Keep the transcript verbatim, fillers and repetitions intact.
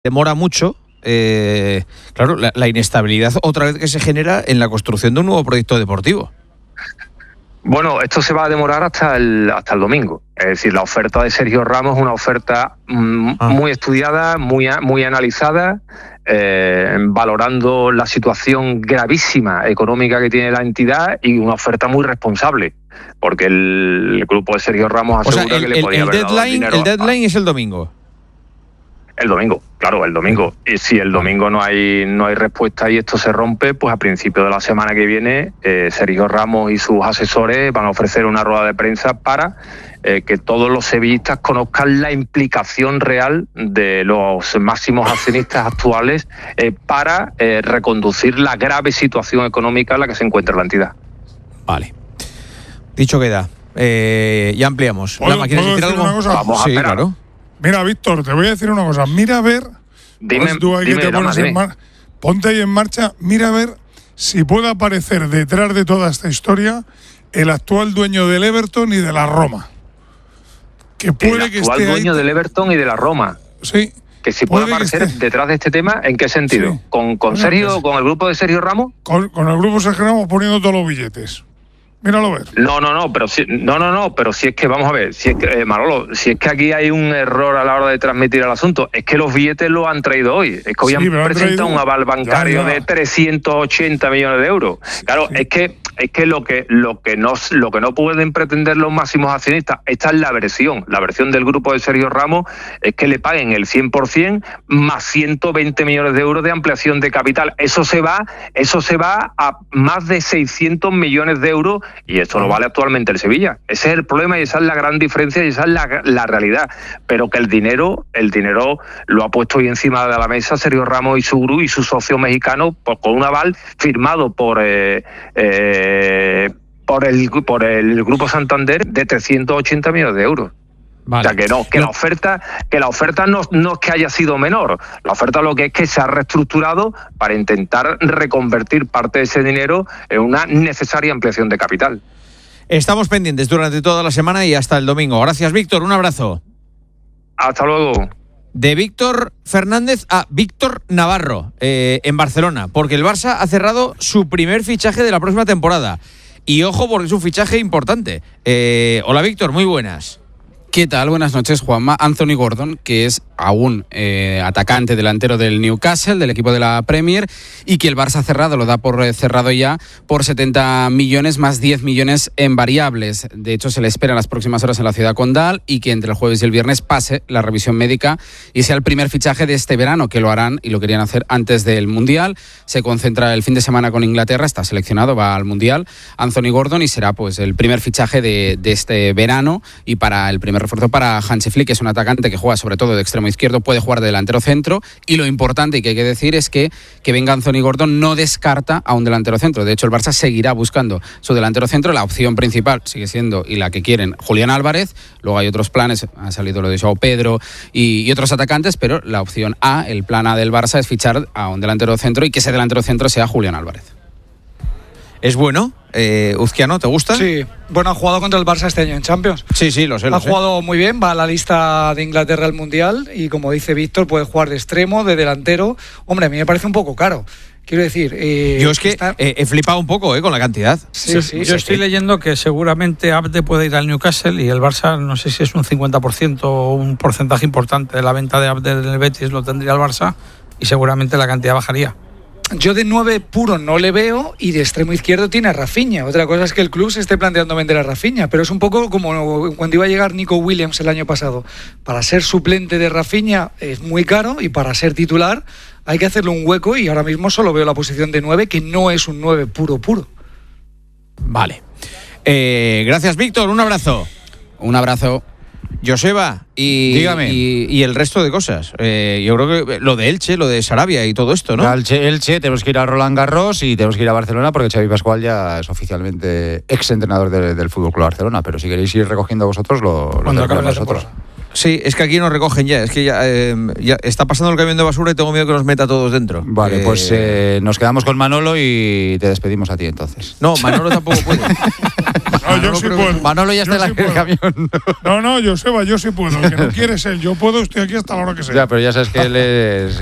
demora mucho, eh, claro, la, la inestabilidad otra vez que se genera en la construcción de un nuevo proyecto deportivo. Bueno, esto se va a demorar hasta el hasta el domingo. Es decir, la oferta de Sergio Ramos es una oferta mm, ah. muy estudiada, muy, muy analizada, eh, valorando la situación gravísima económica que tiene la entidad y una oferta muy responsable, porque el, el grupo de Sergio Ramos asegura o sea, el, que le podía el, haber deadline, dado el dinero. El deadline a... es el domingo. El domingo, claro, el domingo. Y si el domingo no hay no hay respuesta y esto se rompe, pues a principio de la semana que viene, eh, Sergio Ramos y sus asesores van a ofrecer una rueda de prensa para eh, que todos los sevillistas conozcan la implicación real de los máximos accionistas actuales eh, para eh, reconducir la grave situación económica en la que se encuentra la entidad. Vale. Dicho queda. Eh, ya ampliamos. ¿Puedo, ¿La máquina ¿puedo decir algo? una cosa? Vamos a sí, esperar. Claro. Mira, Víctor, te voy a decir una cosa. Mira a ver, dime, pues tú ahí dime, que te pones dame, en mar... ponte ahí en marcha, mira a ver si puede aparecer detrás de toda esta historia el actual dueño del Everton y de la Roma. Que puede el que actual esté dueño ahí... del Everton y de la Roma. Sí. Que si puede, puede aparecer esté... detrás de este tema, ¿en qué sentido? Sí. ¿Con, con Sergio, con el grupo de Sergio Ramos? Con, con el grupo Sergio Ramos poniendo todos los billetes. Míralo a ver. No, no, no, pero si, no, no, no, pero si es que, vamos a ver, si es que, eh, Manolo, si es que aquí hay un error a la hora de transmitir el asunto, es que los billetes los han traído hoy, es que hoy sí, han presentado traído... un aval bancario ya, ya. de trescientos ochenta millones de euros. Claro, sí. es que es que lo que lo que no lo que no pueden pretender los máximos accionistas, esta es la versión, la versión del grupo de Sergio Ramos es que le paguen el cien por ciento más ciento veinte millones de euros de ampliación de capital. Eso se va, eso se va a más de seiscientos millones de euros. Y esto no vale actualmente el Sevilla. Ese es el problema y esa es la gran diferencia y esa es la, la realidad. Pero que el dinero, el dinero lo ha puesto hoy encima de la mesa Sergio Ramos y su grupo y su socio mexicano por, con un aval firmado por eh, eh, por el por el Grupo Santander de trescientos ochenta millones de euros. Vale. O sea que no, que no. la oferta, que la oferta no, no es que haya sido menor, la oferta lo que es que se ha reestructurado para intentar reconvertir parte de ese dinero en una necesaria ampliación de capital. Estamos pendientes durante toda la semana y hasta el domingo. Gracias, Víctor, un abrazo. Hasta luego. De Víctor Fernández a Víctor Navarro, eh, en Barcelona, porque el Barça ha cerrado su primer fichaje de la próxima temporada. Y ojo, porque es un fichaje importante. Eh, hola, Víctor, muy buenas. ¿Qué tal? Buenas noches, Juanma. Anthony Gordon, que es aún eh, atacante delantero del Newcastle, del equipo de la Premier, y que el Barça ha cerrado, lo da por eh, cerrado ya, por setenta millones más diez millones en variables. De hecho, se le espera en las próximas horas en la ciudad condal y que entre el jueves y el viernes pase la revisión médica y sea el primer fichaje de este verano, que lo harán y lo querían hacer antes del Mundial. Se concentra el fin de semana con Inglaterra, está seleccionado, va al Mundial, Anthony Gordon, y será pues el primer fichaje de, de este verano y para el primer refuerzo para Hansi Flick, que es un atacante que juega sobre todo de extremo izquierdo, puede jugar de delantero centro, y lo importante y que hay que decir es que que venga Anthony Gordon no descarta a un delantero centro. De hecho, el Barça seguirá buscando su delantero centro. La opción principal sigue siendo, y la que quieren, Julián Álvarez. Luego hay otros planes, ha salido lo de João Pedro y, y otros atacantes, pero la opción A, el plan A del Barça, es fichar a un delantero centro y que ese delantero centro sea Julián Álvarez. ¿Es bueno? Eh, Uzquiano, ¿te gusta? Sí, bueno, ha jugado contra el Barça este año en Champions. Sí, sí, lo sé, lo Ha sé. jugado muy bien, va a la lista de Inglaterra al Mundial y, como dice Víctor, puede jugar de extremo, de delantero. Hombre, a mí me parece un poco caro. Quiero decir... Eh, Yo es que está... eh, he flipado un poco eh, con la cantidad. Sí, yo, sí, yo sí, estoy sí. leyendo que seguramente Abde puede ir al Newcastle y el Barça, no sé si es un cincuenta por ciento o un porcentaje importante de la venta de Abde del Betis lo tendría el Barça y seguramente la cantidad bajaría. Yo de nueve puro no le veo y de extremo izquierdo tiene a Rafinha. Otra cosa es que el club se esté planteando vender a Rafinha, pero es un poco como cuando iba a llegar Nico Williams el año pasado. Para ser suplente de Rafinha es muy caro y para ser titular hay que hacerle un hueco, y ahora mismo solo veo la posición de nueve, que no es un nueve puro puro. Vale. Eh, gracias, Víctor. Un abrazo. Un abrazo. Joseba, y, Dígame. y, y el resto de cosas. Eh, yo creo que lo de Elche, lo de Sarabia y todo esto, ¿no? Al Elche, Elche, tenemos que ir a Roland Garros y tenemos que ir a Barcelona porque Xavi Pascual ya es oficialmente ex-entrenador de, del Fútbol Club Barcelona. Pero si queréis ir recogiendo vosotros, lo, lo Cuando acabe la nosotros. temporada. Sí, es que aquí nos recogen ya. Es que ya, eh, ya está pasando el camión de basura y tengo miedo que nos meta a todos dentro. Vale, eh, pues eh, nos quedamos con Manolo y te despedimos a ti entonces. No, Manolo tampoco puede. No, yo sí puedo. Manolo ya está Yo en sí el puedo. camión. No, no, Joseba, yo sí puedo. El que no quiere es él. Yo puedo, estoy aquí hasta la hora que sea. Ya, pero ya sabes que él es